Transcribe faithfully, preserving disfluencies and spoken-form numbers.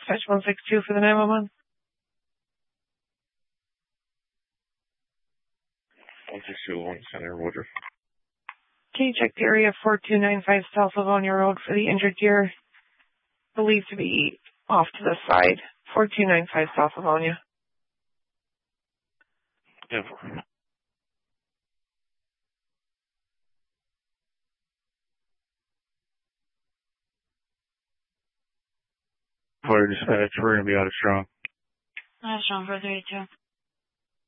Dispatch one six two for the nine one one. one six two one Center, Woodruff. Can you check the area four two nine five South Livonia Road for the injured deer? Believed to be off to the side. four two nine five South Livonia. Yeah. For dispatch, we're going to be out of strong. Out of strong for three two.